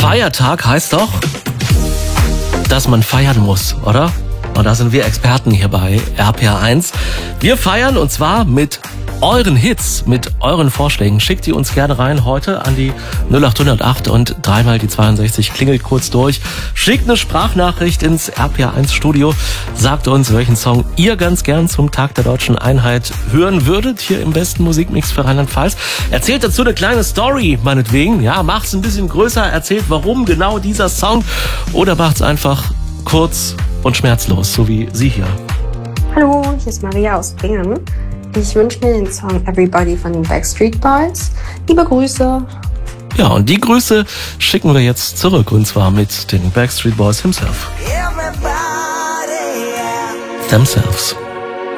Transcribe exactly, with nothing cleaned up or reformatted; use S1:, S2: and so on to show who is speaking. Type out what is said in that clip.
S1: Feiertag heißt doch, dass man feiern muss, oder? Und da sind wir Experten hier bei R P R eins. Wir feiern und zwar mit euren Hits, mit euren Vorschlägen. Schickt die uns gerne rein heute an die null acht null acht und dreimal die zweiundsechzig. Klingelt kurz durch. Schickt eine Sprachnachricht ins R P R eins Studio. Sagt uns, welchen Song ihr ganz gern zum Tag der Deutschen Einheit hören würdet, hier im besten Musikmix für Rheinland-Pfalz. Erzählt dazu eine kleine Story, meinetwegen. Ja, macht's ein bisschen größer. Erzählt, warum genau dieser Song. Oder macht's einfach kurz und schmerzlos, so wie sie hier.
S2: Hallo, hier ist Maria aus Bingen. Ich wünsche mir den Song Everybody von den Backstreet Boys. Liebe Grüße.
S1: Ja, und die Grüße schicken wir jetzt zurück, und zwar mit den Backstreet Boys himself. Themselves.